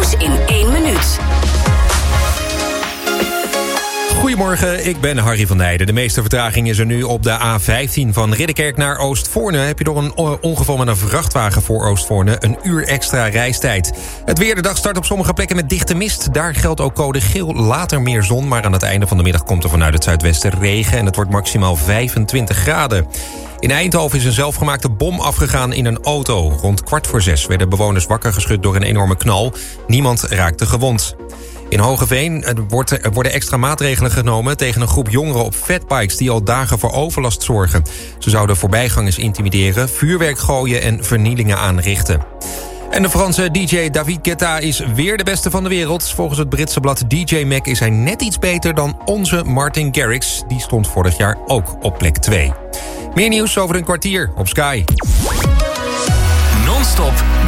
Nieuws in 1 minuut. Goedemorgen, ik ben Harry van Nijden. De meeste vertraging is er nu op de A15 van Ridderkerk naar Oostvoorne. Heb je door een ongeval met een vrachtwagen voor Oostvoorne een uur extra reistijd. Het weer, de dag start op sommige plekken met dichte mist. Daar geldt ook code geel, later meer zon. Maar aan het einde van de middag komt er vanuit het zuidwesten regen. En het wordt maximaal 25 graden. In Eindhoven is een zelfgemaakte bom afgegaan in een auto. Rond 5:15 werden bewoners wakker geschud door een enorme knal. Niemand raakte gewond. In Hogeveen worden extra maatregelen genomen tegen een groep jongeren op fatbikes die al dagen voor overlast zorgen. Ze zouden voorbijgangers intimideren, vuurwerk gooien en vernielingen aanrichten. En de Franse DJ David Guetta is weer de beste van de wereld. Volgens het Britse blad DJ Mag is hij net iets beter dan onze Martin Garrix. Die stond vorig jaar ook op plek 2. Meer nieuws over een kwartier op Sky. Non-stop